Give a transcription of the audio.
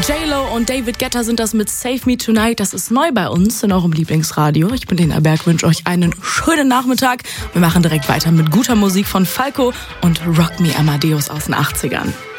J-Lo und David Guetta sind das mit Save Me Tonight. Das ist neu bei uns in eurem Lieblingsradio. Ich bin Lena Berg, wünsche euch einen schönen Nachmittag. Wir machen direkt weiter mit guter Musik von Falco und Rock Me Amadeus aus den 80ern.